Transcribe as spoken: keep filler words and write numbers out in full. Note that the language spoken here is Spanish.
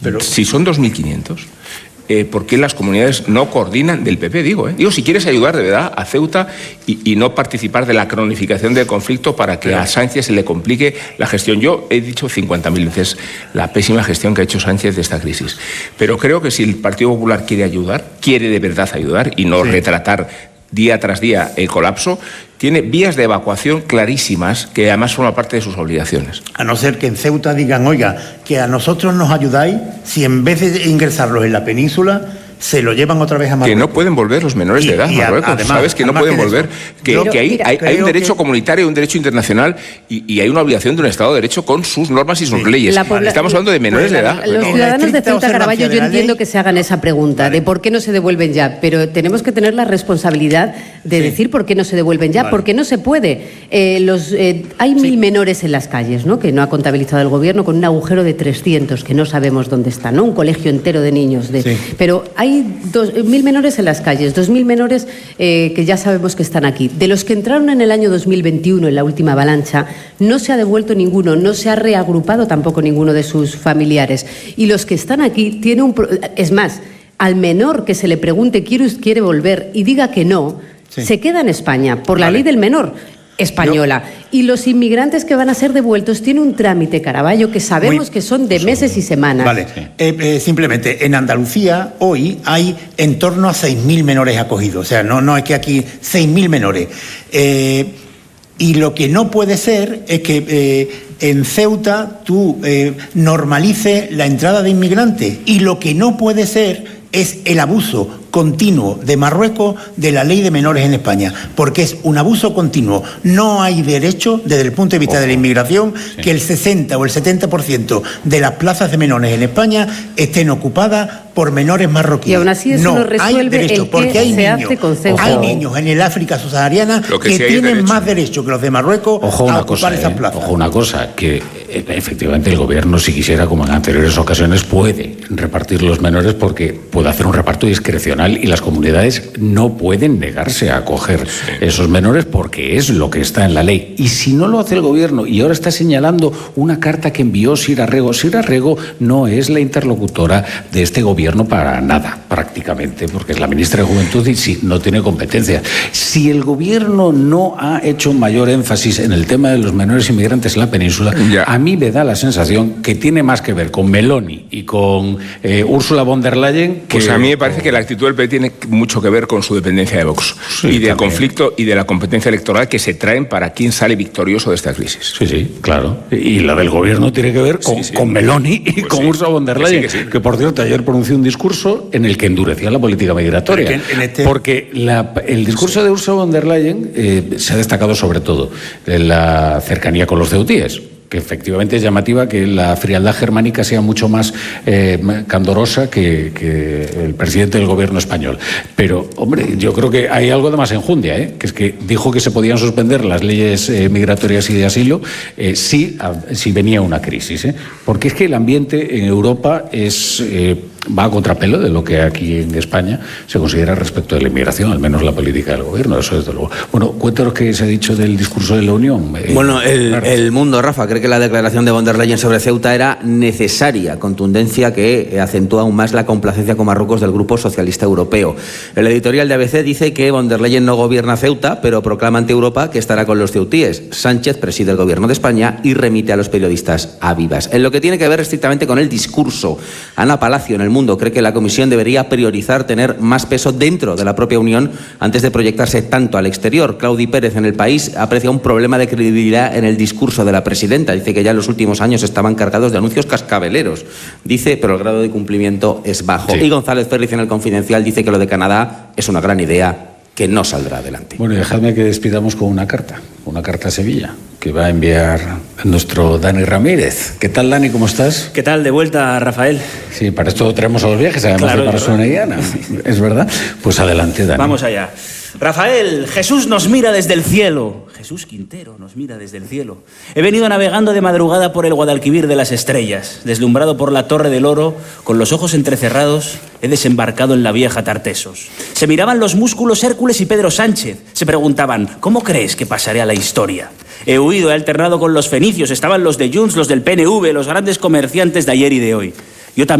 Pero si son dos mil quinientos, eh, ¿por qué las comunidades no coordinan del P P? Digo, ¿eh? digo, si quieres ayudar de verdad a Ceuta y, y no participar de la cronificación del conflicto para que a Sánchez se le complique la gestión. Yo he dicho cincuenta mil veces la pésima gestión que ha hecho Sánchez de esta crisis. Pero creo que si el Partido Popular quiere ayudar, quiere de verdad ayudar y no sí. retratar día tras día el colapso, tiene vías de evacuación clarísimas que además forman parte de sus obligaciones. A no ser que en Ceuta digan, oiga, que a nosotros nos ayudáis si en vez de ingresarlos en la península se lo llevan otra vez a Marruecos. Que no pueden volver los menores y, de edad, y Marruecos. Además, Sabes que no pueden que volver. Que, Pero, que hay, mira, hay, hay un derecho que... comunitario, un derecho internacional y, y hay una obligación de un Estado de Derecho con sus normas y sus sí. leyes. Pobla... Estamos hablando de menores pues, de edad. Los no, ciudadanos de Ceuta, Caraballo, yo entiendo ley... que se hagan esa pregunta vale. de por qué no se devuelven ya, pero tenemos que tener la responsabilidad de sí. decir por qué no se devuelven ya, vale. porque no se puede. Eh, los, eh, hay sí. mil menores en las calles, ¿no? Que no ha contabilizado el gobierno, con un agujero de trescientos, que no sabemos dónde están, ¿no? Un colegio entero de niños. De... Sí. Pero hay dos, mil menores en las calles. dos mil menores eh, que ya sabemos que están aquí. De los que entraron en el año dos mil veintiuno, en la última avalancha, no se ha devuelto ninguno, no se ha reagrupado tampoco ninguno de sus familiares. Y los que están aquí tienen un... Es más, al menor que se le pregunte ¿quiere, quiere volver? Y diga que no, sí. se queda en España por la vale. ley del menor española. No. Y los inmigrantes que van a ser devueltos tienen un trámite, Caraballo, que sabemos Muy, que son de meses y semanas. Vale. Sí. Eh, eh, simplemente, en Andalucía hoy hay en torno a seis mil menores acogidos. O sea, no, no es que aquí seis mil menores. Eh, y lo que no puede ser es que eh, en Ceuta tú eh, normalices la entrada de inmigrantes. Y lo que no puede ser es el abuso continuo de Marruecos de la ley de menores en España, porque es un abuso continuo. No hay derecho, desde el punto de vista Ojo. de la inmigración, sí. que el sesenta o el setenta por ciento de las plazas de menores en España estén ocupadas por menores marroquíes. Y aún así eso no, no resuelve hay derecho, el porque hay se niños, hace con Ceuta. hay niños en el África subsahariana que, que sí tienen derecho. más derecho que los de Marruecos Ojo a una ocupar cosa, esas eh, plazas. Ojo una cosa, que eh, efectivamente el gobierno, si quisiera, como en anteriores ocasiones, puede repartir los menores porque puede hacer un reparto discrecional y las comunidades no pueden negarse a acoger sí. esos menores porque es lo que está en la ley. Y si no lo hace el gobierno y ahora está señalando una carta que envió Sira Rego, Sira Rego no es la interlocutora de este gobierno para nada, prácticamente, porque es la ministra de Juventud y sí, no tiene competencia. Si el gobierno no ha hecho mayor énfasis en el tema de los menores inmigrantes en la península, ya. a mí me da la sensación que tiene más que ver con Meloni y con eh, Ursula von der Leyen. Que pues a mí me parece con... que la actitud del P P tiene mucho que ver con su dependencia de Vox sí, y del también. conflicto y de la competencia electoral que se traen para quién sale victorioso de esta crisis. Sí, sí, claro. Y la del gobierno tiene que ver con, sí, sí. con Meloni y pues con sí. Ursula von der Leyen, que, sí, que, sí. que por cierto ayer pronunció un discurso en el que endurecía la política migratoria. En este... Porque la, el discurso sí. de Ursula von der Leyen eh, se ha destacado sobre todo en la cercanía con los ceutíes, que efectivamente es llamativa que la frialdad germánica sea mucho más eh, candorosa que, que el presidente del gobierno español. Pero, hombre, yo creo que hay algo de más enjundia, ¿eh? Que es que dijo que se podían suspender las leyes eh, migratorias y de asilo eh, si, a, si venía una crisis, ¿eh? Porque es que el ambiente en Europa es... Eh, va a contrapelo de lo que aquí en España se considera respecto de la inmigración, al menos la política del gobierno, eso desde luego. Bueno, cuéntanos qué se ha dicho del discurso de la Unión. Eh, bueno, el, el Mundo, Rafa, cree que la declaración de von der Leyen sobre Ceuta era necesaria, contundencia que acentúa aún más la complacencia con Marruecos del Grupo Socialista Europeo. El editorial de A B C dice que von der Leyen no gobierna Ceuta, pero proclama ante Europa que estará con los ceutíes. Sánchez preside el gobierno de España y remite a los periodistas a vivas. En lo que tiene que ver estrictamente con el discurso, Ana Palacio, en el Mundo, cree que la Comisión debería priorizar tener más peso dentro de la propia Unión antes de proyectarse tanto al exterior. Claudi Pérez, en El País, aprecia un problema de credibilidad en el discurso de la presidenta. Dice que ya en los últimos años estaban cargados de anuncios cascabeleros. Dice, pero el grado de cumplimiento es bajo. Sí. Y González Ferriz, en El Confidencial, dice que lo de Canadá es una gran idea que no saldrá adelante. Bueno, y dejadme que despidamos con una carta, una carta a Sevilla, que va a enviar nuestro Dani Ramírez. ¿Qué tal, Dani? ¿Cómo estás? ¿Qué tal? De vuelta, Rafael. Sí, para esto traemos a los viajes, además claro, de Persona y Diana. ¿Es verdad? Pues adelante, Dani. Vamos allá. Rafael, Jesús nos mira desde el cielo. Jesús Quintero nos mira desde el cielo. He venido navegando de madrugada por el Guadalquivir de las estrellas. Deslumbrado por la Torre del Oro, con los ojos entrecerrados, he desembarcado en la vieja Tartesos. Se miraban los músculos Hércules y Pedro Sánchez. Se preguntaban, ¿cómo crees que pasaré a la historia? He huido, he alternado con los fenicios. Estaban los de Junts, los del P N V, los grandes comerciantes de ayer y de hoy.